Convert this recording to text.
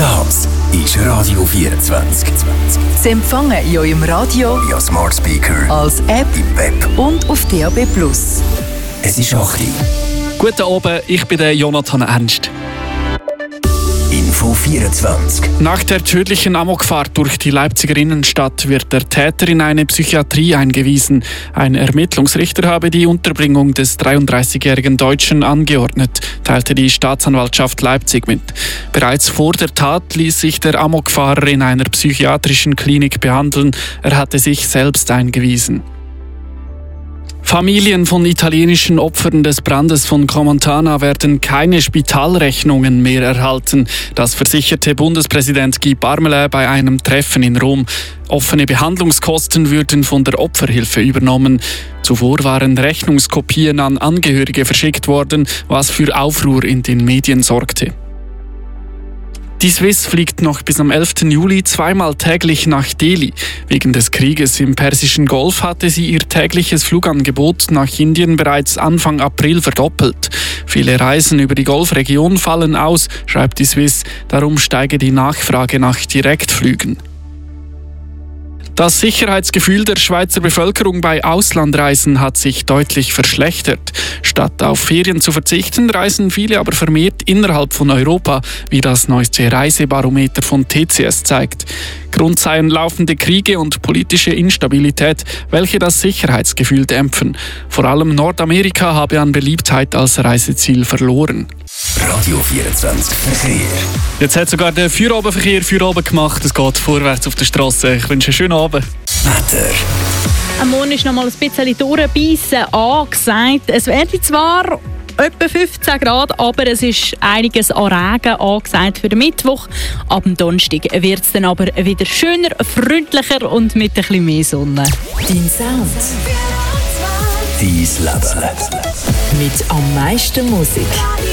Das ist Radio 24. Sie empfangen in eurem Radio, via Smart Speaker, als App im Web und auf DAB+. Es ist 8 Uhr. Guten Abend, ich bin der Jonathan Ernst. Info 24. Nach der tödlichen Amokfahrt durch die Leipziger Innenstadt wird der Täter in eine Psychiatrie eingewiesen. Ein Ermittlungsrichter habe die Unterbringung des 33-jährigen Deutschen angeordnet, teilte die Staatsanwaltschaft Leipzig mit. Bereits vor der Tat ließ sich der Amokfahrer in einer psychiatrischen Klinik behandeln. Er hatte sich selbst eingewiesen. Familien von italienischen Opfern des Brandes von Crans-Montana werden keine Spitalrechnungen mehr erhalten. Das versicherte Bundespräsident Guy Parmelin bei einem Treffen in Rom. Offene Behandlungskosten würden von der Opferhilfe übernommen. Zuvor waren Rechnungskopien an Angehörige verschickt worden, was für Aufruhr in den Medien sorgte. Die Swiss fliegt noch bis am 11. Juli zweimal täglich nach Delhi. Wegen des Krieges im Persischen Golf hatte sie ihr tägliches Flugangebot nach Indien bereits Anfang April verdoppelt. Viele Reisen über die Golfregion fallen aus, schreibt die Swiss. Darum steige die Nachfrage nach Direktflügen. Das Sicherheitsgefühl der Schweizer Bevölkerung bei Auslandreisen hat sich deutlich verschlechtert. Statt auf Ferien zu verzichten, reisen viele aber vermehrt innerhalb von Europa, wie das neueste Reisebarometer von TCS zeigt. Grund seien laufende Kriege und politische Instabilität, welche das Sicherheitsgefühl dämpfen. Vor allem Nordamerika habe an Beliebtheit als Reiseziel verloren. Radio 24 Verkehr. Jetzt hat sogar der Feierabendverkehr Feierabend gemacht. Es geht vorwärts auf der Straße. Ich wünsche einen schönen Abend. Wetter. Am Morgen ist noch mal ein bisschen durchbeissen angesagt. Es werde zwar etwa 15 Grad, aber es ist einiges an Regen angesagt für den Mittwoch. Ab dem Donnerstag wird es dann aber wieder schöner, freundlicher und mit ein bisschen mehr Sonne. Dein Sound. Dein Leben. Mit am meisten Musik.